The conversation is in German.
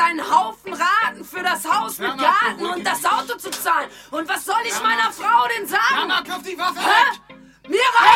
einen Haufen Raten für das Haus mit Garten und das Auto zu zahlen. Und was soll ich meiner Frau denn sagen? Mama, wirf die Waffe weg! Mir reicht